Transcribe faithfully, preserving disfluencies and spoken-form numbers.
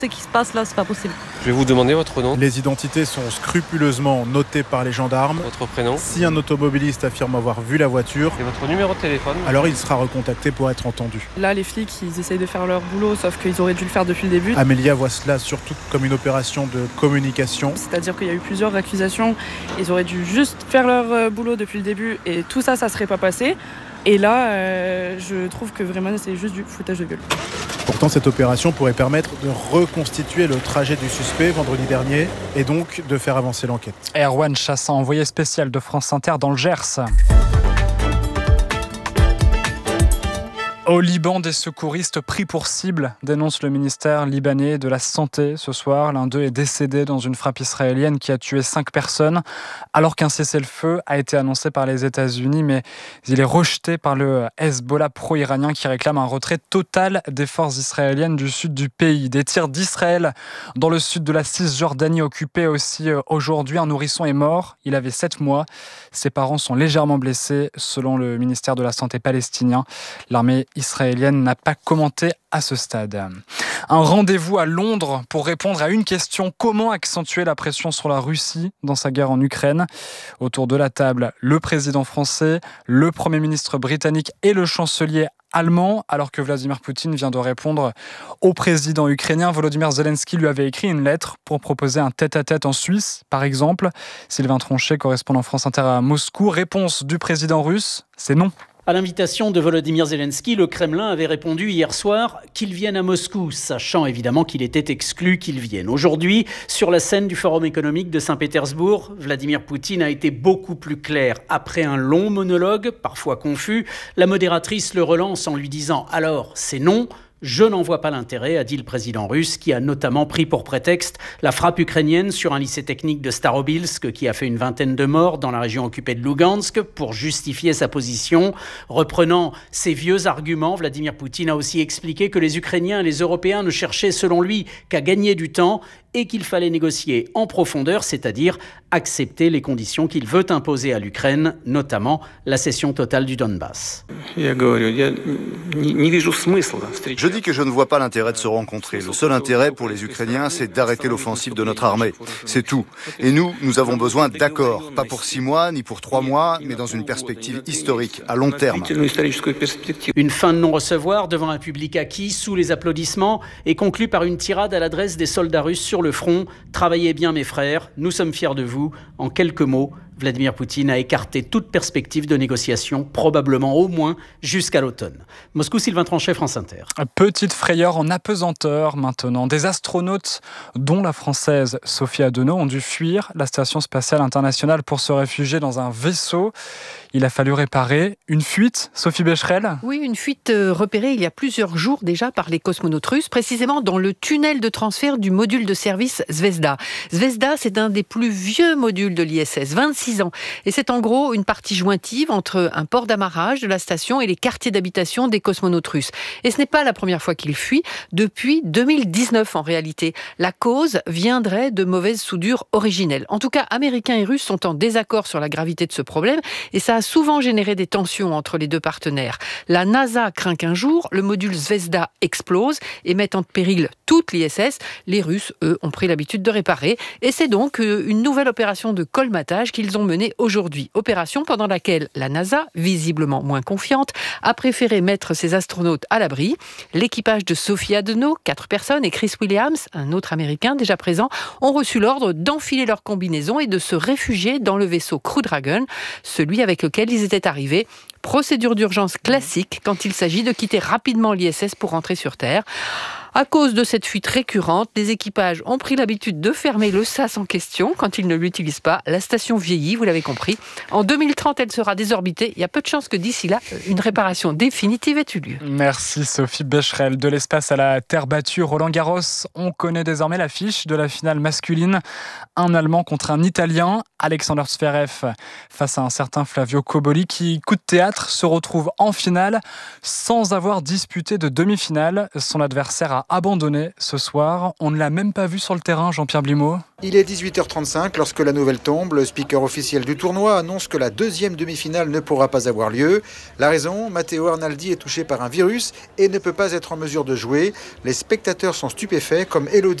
Ce qui se passe là, c'est pas possible. Je vais vous demander votre nom. Les identités sont scrupuleusement notées par les gendarmes. Votre prénom. Si un automobiliste affirme avoir vu la voiture, et votre numéro de téléphone. Alors il sera recontacté pour être entendu. Là, les flics, ils essayent de faire leur boulot, sauf qu'ils auraient dû le faire depuis le début. Amélia voit cela surtout comme une opération de communication. C'est-à-dire qu'il y a eu plusieurs accusations. Ils auraient dû juste faire leur boulot depuis le début et tout ça, ça serait pas passé. Et là, euh, je trouve que vraiment, c'est juste du foutage de gueule. Pourtant, cette opération pourrait permettre de reconstituer le trajet du suspect vendredi dernier et donc de faire avancer l'enquête. Erwan Chassin, envoyé spécial de France Inter dans le Gers. Au Liban, des secouristes pris pour cible, dénonce le ministère libanais de la Santé ce soir. L'un d'eux est décédé dans une frappe israélienne qui a tué cinq personnes, alors qu'un cessez-le-feu a été annoncé par les États-Unis, mais il est rejeté par le Hezbollah pro-iranien qui réclame un retrait total des forces israéliennes du sud du pays. Des tirs d'Israël dans le sud de la Cisjordanie occupée aussi aujourd'hui. Un nourrisson est mort, il avait sept mois. Ses parents sont légèrement blessés, selon le ministère de la Santé palestinien. L'armée israélienne n'a pas commenté à ce stade. Un rendez-vous à Londres pour répondre à une question: comment accentuer la pression sur la Russie dans sa guerre en Ukraine? Autour de la table, le président français, le Premier ministre britannique et le chancelier allemand, alors que Vladimir Poutine vient de répondre au président ukrainien. Volodymyr Zelensky lui avait écrit une lettre pour proposer un tête-à-tête en Suisse, par exemple. Sylvain Tronchet, correspondant France Inter à Moscou. Réponse du président russe, c'est non. À l'invitation de Volodymyr Zelensky, le Kremlin avait répondu hier soir qu'il vienne à Moscou, sachant évidemment qu'il était exclu qu'il vienne. Aujourd'hui, sur la scène du Forum économique de Saint-Pétersbourg, Vladimir Poutine a été beaucoup plus clair. Après un long monologue, parfois confus, la modératrice le relance en lui disant « Alors, c'est non ». Je n'en vois pas l'intérêt, a dit le président russe, qui a notamment pris pour prétexte la frappe ukrainienne sur un lycée technique de Starobilsk qui a fait une vingtaine de morts dans la région occupée de Lugansk pour justifier sa position. Reprenant ses vieux arguments, Vladimir Poutine a aussi expliqué que les Ukrainiens et les Européens ne cherchaient selon lui qu'à gagner du temps et qu'il fallait négocier en profondeur, c'est-à-dire accepter les conditions qu'il veut imposer à l'Ukraine, notamment la cession totale du Donbass. Je dis que je ne vois pas l'intérêt de se rencontrer. Le seul intérêt pour les Ukrainiens, c'est d'arrêter l'offensive de notre armée. C'est tout. Et nous, nous avons besoin d'accords. Pas pour six mois, ni pour trois mois, mais dans une perspective historique, à long terme. Une fin de non-recevoir devant un public acquis, sous les applaudissements, et conclue par une tirade à l'adresse des soldats russes sur le front. Travaillez bien mes frères, nous sommes fiers de vous. En quelques mots, Vladimir Poutine a écarté toute perspective de négociation, probablement au moins jusqu'à l'automne. Moscou, Sylvain Tronchet, France Inter. Petite frayeur en apesanteur maintenant. Des astronautes, dont la française Sophie Adenau, ont dû fuir la Station spatiale internationale pour se réfugier dans un vaisseau. Il a fallu réparer une fuite, Sophie Becherel. Oui, une fuite repérée il y a plusieurs jours déjà par les cosmonautes russes, précisément dans le tunnel de transfert du module de service Zvezda. Zvezda, c'est un des plus vieux modules de l'I S S, vingt-six ans. Et c'est en gros une partie jointive entre un port d'amarrage de la station et les quartiers d'habitation des cosmonautes russes. Et ce n'est pas la première fois qu'ils fuient, depuis deux mille dix-neuf en réalité. La cause viendrait de mauvaises soudures originelles. En tout cas, Américains et Russes sont en désaccord sur la gravité de ce problème et ça a souvent généré des tensions entre les deux partenaires. La NASA craint qu'un jour, le module Zvezda explose et mette en péril toute l'I S S. Les Russes, eux, ont pris l'habitude de réparer. Et c'est donc une nouvelle opération de colmatage qu'ils ont menée aujourd'hui. Opération pendant laquelle la NASA, visiblement moins confiante, a préféré mettre ses astronautes à l'abri. L'équipage de Sophie Adenau, quatre personnes, et Chris Williams, un autre Américain déjà présent, ont reçu l'ordre d'enfiler leur combinaison et de se réfugier dans le vaisseau Crew Dragon, celui avec lequel ils étaient arrivés. Procédure d'urgence classique quand il s'agit de quitter rapidement l'I S S pour rentrer sur Terre. À cause de cette fuite récurrente, les équipages ont pris l'habitude de fermer le sas en question quand ils ne l'utilisent pas. La station vieillit, vous l'avez compris. En deux mille trente, elle sera désorbitée. Il y a peu de chances que d'ici là, une réparation définitive ait eu lieu. Merci Sophie Becherel. De l'espace à la terre battue, Roland Garros, on connaît désormais l'affiche de la finale masculine. Un Allemand contre un Italien, Alexander Zverev face à un certain Flavio Cobolli qui, coup de théâtre, se retrouve en finale sans avoir disputé de demi-finale. Son adversaire a a abandonné ce soir. On ne l'a même pas vu sur le terrain, Jean-Pierre Blimaud. Il est dix-huit heures trente-cinq lorsque la nouvelle tombe. Le speaker officiel du tournoi annonce que la deuxième demi-finale ne pourra pas avoir lieu. La raison, Matteo Arnaldi est touché par un virus et ne peut pas être en mesure de jouer. Les spectateurs sont stupéfaits, comme Elodie